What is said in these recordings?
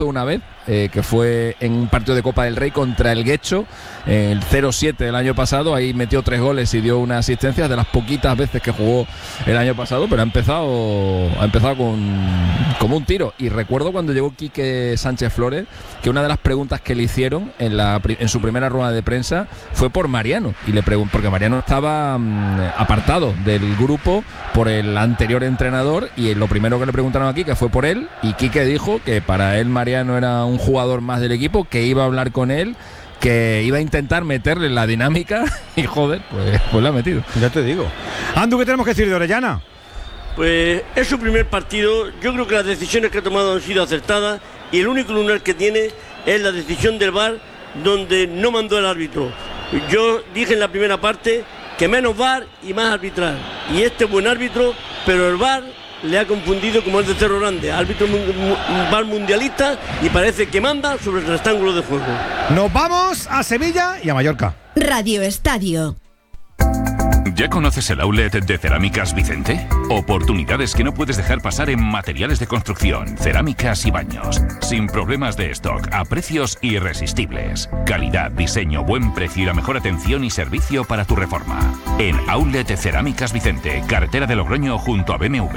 una vez, que fue en un partido de Copa del Rey contra el Guecho, el 0-7 del año pasado. Ahí metió 3 goles y dio una asistencia, de las poquitas veces que jugó el año pasado, pero ha empezado como un tiro. Y recuerdo cuando llegó Quique Sánchez Flores, que una de las preguntas que le hicieron en su primera rueda de prensa fue por Mariano, y le preguntó, porque Mariano estaba apartado del grupo por el anterior entrenador, y lo primero que le preguntaron a Quique fue por él, y Quique dijo que para él Mariano era un jugador más del equipo, que iba a hablar con él, que iba a intentar meterle en la dinámica, y joder, pues lo ha metido. Ya te digo. Andu, ¿qué tenemos que decir de Orellana? Pues es su primer partido. Yo creo que las decisiones que ha tomado han sido acertadas, y el único lunar que tiene es la decisión del VAR, donde no mandó el árbitro. Yo dije en la primera parte que menos VAR y más arbitrar, y este es buen árbitro, pero el VAR le ha confundido, como es de Cerro Grande, árbitro VAR mundialista, y parece que manda sobre el rectángulo de juego. Nos vamos a Sevilla y a Mallorca. Radio Estadio. ¿Ya conoces el outlet de Cerámicas Vicente? Oportunidades que no puedes dejar pasar en materiales de construcción, cerámicas y baños. Sin problemas de stock, a precios irresistibles. Calidad, diseño, buen precio y la mejor atención y servicio para tu reforma. En Outlet Cerámicas Vicente, carretera de Logroño junto a BMW.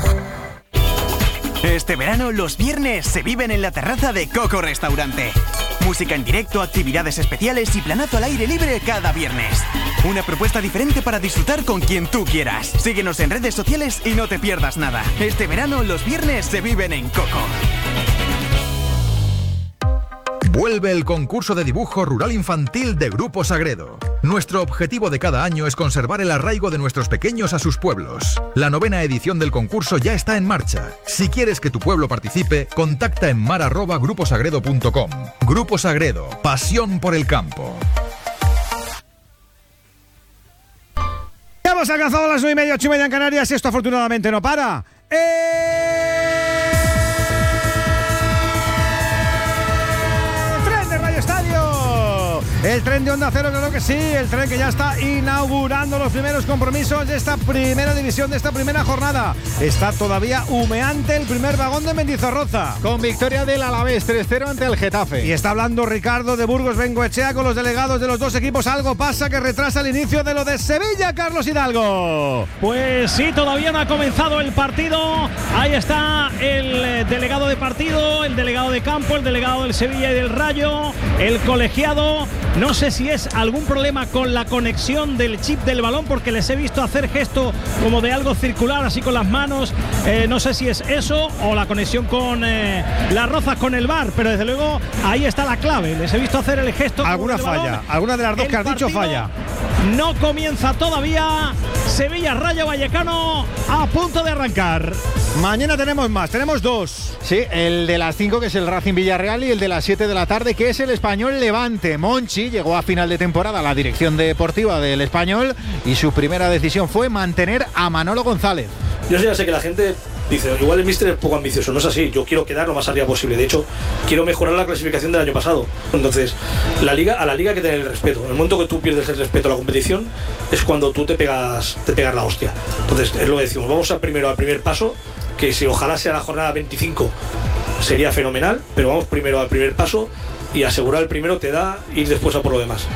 Este verano los viernes se viven en la terraza de Coco Restaurante. Música en directo, actividades especiales y planazo al aire libre cada viernes. Una propuesta diferente para disfrutar con quien tú quieras. Síguenos en redes sociales y no te pierdas nada. Este verano los viernes se viven en Coco. Vuelve el concurso de dibujo rural infantil de Grupo Sagredo. Nuestro objetivo de cada año es conservar el arraigo de nuestros pequeños a sus pueblos. La 9ª edición del concurso ya está en marcha. Si quieres que tu pueblo participe, contacta en mar@gruposagredo.com. Grupo Sagredo, pasión por el campo. Ya hemos alcanzado las 9:30, 8:30 en Canarias, y esto afortunadamente no para. El tren de Onda Cero, claro que sí, el tren que ya está inaugurando los primeros compromisos de esta primera división, de esta primera jornada. Está todavía humeante el primer vagón de Mendizorroza, con victoria del Alavés 3-0 ante el Getafe. Y está hablando Ricardo de Burgos Bengoechea con los delegados de los dos equipos. Algo pasa que retrasa el inicio de lo de Sevilla, Carlos Hidalgo. Pues sí, todavía no ha comenzado el partido. Ahí está el delegado de partido, el delegado de campo, el delegado del Sevilla y del Rayo, el colegiado. No sé si es algún problema con la conexión del chip del balón, porque les he visto hacer gesto como de algo circular, así con las manos. No sé si es eso o la conexión con las rozas con el VAR, pero desde luego ahí está la clave. Les he visto hacer el gesto. Alguna falla, alguna de las dos que has dicho falla. No comienza todavía. Sevilla Rayo Vallecano a punto de arrancar. Mañana tenemos más, tenemos dos. Sí, el de las 5 que es el Racing Villarreal y el de las 7 de la tarde que es el Español Levante. Monchi llegó a final de temporada a la dirección deportiva del Español y su primera decisión fue mantener a Manolo González. Yo ya sé que la gente dice, igual el míster es poco ambicioso, no es así, yo quiero quedar lo más arriba posible, de hecho quiero mejorar la clasificación del año pasado. Entonces, a la liga hay que tener el respeto. En el momento que tú pierdes el respeto a la competición es cuando tú te pegas la hostia. Entonces, es lo que decimos, vamos al primer paso, que si ojalá sea la jornada 25 sería fenomenal, pero vamos primero al primer paso, y asegurar el primero te da ir después a por lo demás.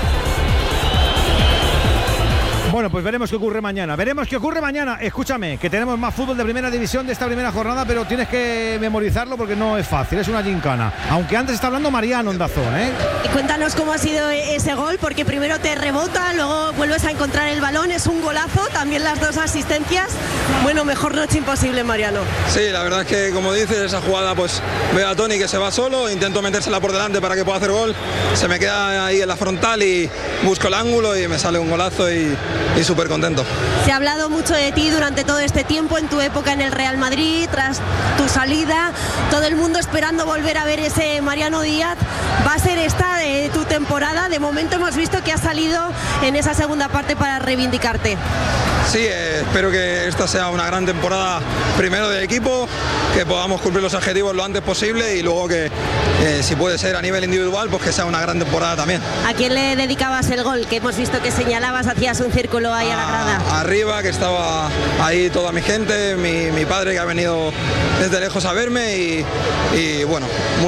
Bueno, pues veremos qué ocurre mañana. Escúchame, que tenemos más fútbol de primera división de esta primera jornada, pero tienes que memorizarlo porque no es fácil, es una gincana. Aunque antes está hablando Mariano en Dazón, ¿eh? Y cuéntanos cómo ha sido ese gol, porque primero te rebota, luego vuelves a encontrar el balón, es un golazo, también las dos asistencias. Bueno, mejor noche imposible, Mariano. Sí, la verdad es que, como dices, esa jugada, pues veo a Toni que se va solo, intento metérsela por delante para que pueda hacer gol, se me queda ahí en la frontal y busco el ángulo y me sale un golazo y súper contento. Se ha hablado mucho de ti durante todo este tiempo, en tu época en el Real Madrid, tras tu salida, todo el mundo esperando volver a ver ese Mariano Díaz. Va a ser esta de tu temporada. De momento hemos visto que has salido en esa segunda parte para reivindicarte. Sí, espero que esta sea una gran temporada primero del equipo, que podamos cumplir los objetivos lo antes posible y luego que si puede ser a nivel individual, pues que sea una gran temporada también. ¿A quién le dedicabas el gol? Que hemos visto que señalabas, hacías un círculo ahí a la grada. Arriba, que estaba ahí toda mi gente, mi padre que ha venido desde lejos a verme y bueno, muy